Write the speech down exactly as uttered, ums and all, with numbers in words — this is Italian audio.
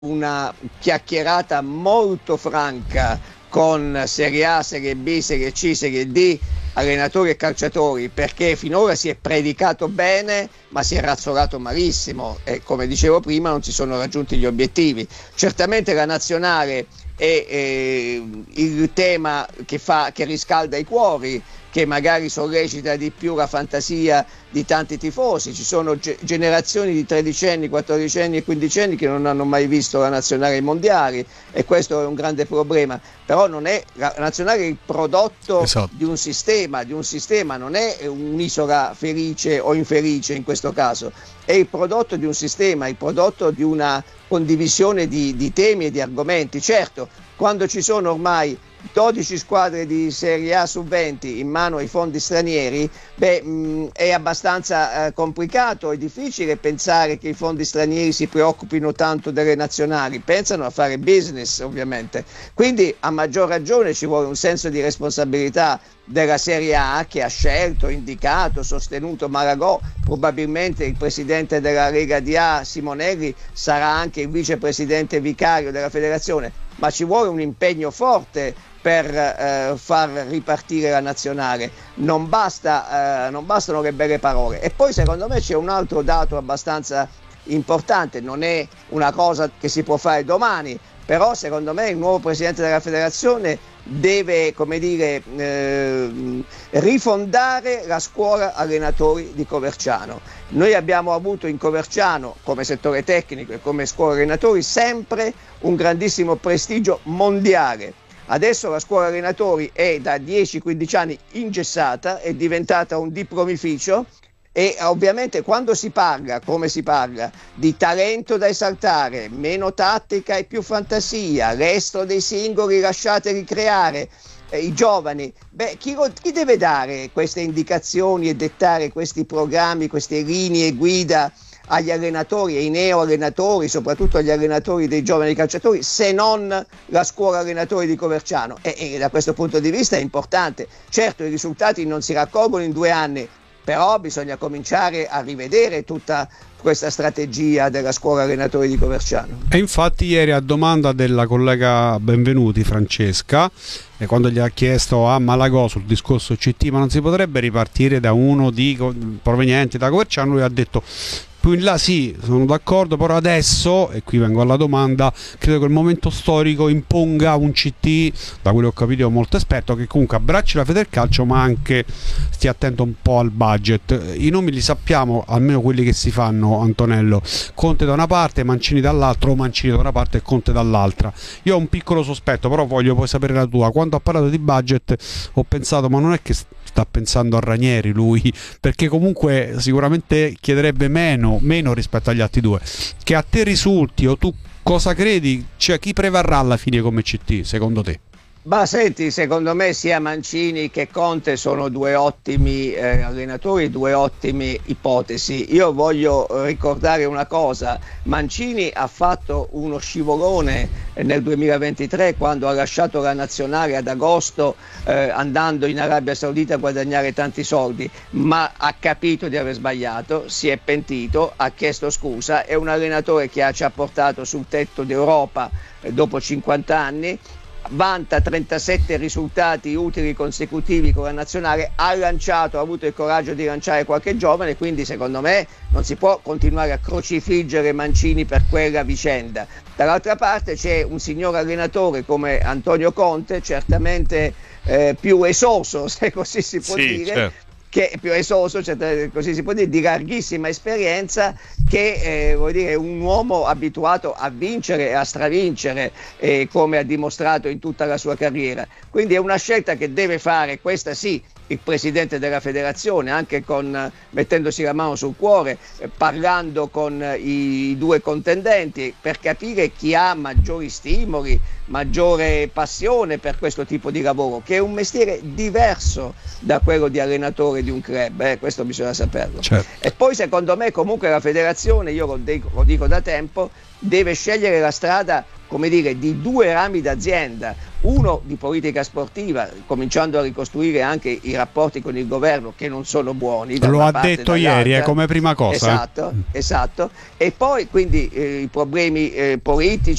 una chiacchierata molto franca con Serie A, Serie B, Serie C, Serie D, allenatori e calciatori, perché finora si è predicato bene ma si è razzolato malissimo e, come dicevo prima, non si sono raggiunti gli obiettivi. Certamente la nazionale è eh, il tema che, fa, che riscalda i cuori, che magari sollecita di più la fantasia di tanti tifosi. Ci sono ge- generazioni di tredicenni, quattordicenni e quindicenni che non hanno mai visto la nazionale ai mondiali, e questo è un grande problema. Però non è, la nazionale è il prodotto esatto. di un sistema, di un sistema, non è un'isola felice o infelice in questo caso, è il prodotto di un sistema, il prodotto di una condivisione di, di temi e di argomenti. Certo, quando ci sono ormai dodici squadre di Serie A su venti in mano ai fondi stranieri, beh, mh, è abbastanza eh, complicato e difficile pensare che i fondi stranieri si preoccupino tanto delle nazionali, pensano a fare business ovviamente, quindi a maggior ragione ci vuole un senso di responsabilità della Serie A, che ha scelto, indicato, sostenuto Malagò. Probabilmente il presidente della Lega D A, Simonelli, sarà anche il vicepresidente vicario della federazione, ma ci vuole un impegno forte per eh, far ripartire la nazionale. Non basta, eh, non bastano le belle parole. E poi secondo me c'è un altro dato abbastanza importante, non è una cosa che si può fare domani, però secondo me il nuovo presidente della federazione deve, come dire, eh, rifondare la scuola allenatori di Coverciano. Noi abbiamo avuto in Coverciano, come settore tecnico e come scuola allenatori, sempre un grandissimo prestigio mondiale. Adesso la scuola allenatori è da dieci quindici anni ingessata, è diventata un diplomificio, e ovviamente quando si parla, come si parla, di talento da esaltare, meno tattica e più fantasia, resto dei singoli lasciateli creare, eh, i giovani, beh, chi, chi deve dare queste indicazioni e dettare questi programmi, queste linee guida agli allenatori e ai neo allenatori, soprattutto agli allenatori dei giovani calciatori, se non la scuola allenatori di Coverciano? E, e da questo punto di vista è importante. Certo, i risultati non si raccolgono in due anni, però bisogna cominciare a rivedere tutta questa strategia della scuola allenatori di Coverciano. E infatti ieri, a domanda della collega Benvenuti Francesca, e quando gli ha chiesto a Malagò sul discorso C T, ma non si potrebbe ripartire da uno di proveniente da Coverciano, lui ha detto più in là sì, sono d'accordo, però adesso, e qui vengo alla domanda, credo che il momento storico imponga un C T, da quello che ho capito molto esperto, che comunque abbracci la Federcalcio ma anche stia attento un po' al budget. I nomi li sappiamo, almeno quelli che si fanno, Antonello: Conte da una parte, Mancini dall'altra, o Mancini da una parte e Conte dall'altra. Io ho un piccolo sospetto, però voglio poi sapere la tua. Quando ha parlato di budget ho pensato, ma non è che sta pensando a Ranieri lui, perché comunque sicuramente chiederebbe meno, meno rispetto agli altri due. Che a te risulti, o tu cosa credi, cioè chi prevarrà alla fine come C T secondo te? Ma senti, secondo me sia Mancini che Conte sono due ottimi eh, allenatori, due ottime ipotesi. Io voglio ricordare una cosa: Mancini ha fatto uno scivolone nel duemilaventitré quando ha lasciato la nazionale ad agosto, eh, andando in Arabia Saudita a guadagnare tanti soldi, ma ha capito di aver sbagliato, si è pentito, ha chiesto scusa. È un allenatore che ha, ci ha portato sul tetto d'Europa eh, dopo cinquanta anni, vanta trentasette risultati utili consecutivi con la nazionale, ha lanciato, ha avuto il coraggio di lanciare qualche giovane, quindi secondo me non si può continuare a crocifiggere Mancini per quella vicenda. Dall'altra parte c'è un signor allenatore come Antonio Conte, certamente eh, più esoso, se così si può sì, dire, certo. che è più esoso, cioè, così si può dire, di larghissima esperienza, che eh, vuol dire un uomo abituato a vincere e a stravincere, eh, come ha dimostrato in tutta la sua carriera. Quindi è una scelta che deve fare, questa sì, il presidente della federazione, anche con, mettendosi la mano sul cuore, eh, parlando con eh, i due contendenti per capire chi ha maggiori stimoli, maggiore passione per questo tipo di lavoro, che è un mestiere diverso da quello di allenatore di un club, eh, questo bisogna saperlo. Certo. E poi secondo me comunque la federazione, io lo dico, lo dico da tempo, deve scegliere la strada, come dire, di due rami d'azienda, uno di politica sportiva, cominciando a ricostruire anche i rapporti con il governo che non sono buoni. Lo ha detto ieri eh, come prima cosa. Esatto, eh. esatto. E poi quindi eh, i problemi eh, politici